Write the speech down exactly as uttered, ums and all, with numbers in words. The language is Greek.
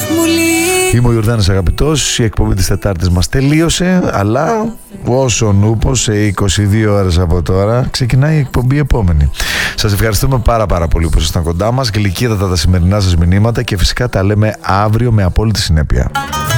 Είμαι ο Ιορδάνης Αγαπητός, η εκπομπή της Τετάρτης μας τελείωσε, αλλά όσο νούπος σε είκοσι δύο ώρες από τώρα ξεκινάει η εκπομπή επόμενη. Σας ευχαριστούμε πάρα πάρα πολύ που ήσασταν κοντά μας, γλυκύτατα τα σημερινά σας μηνύματα και φυσικά τα λέμε αύριο με απόλυτη συνέπεια.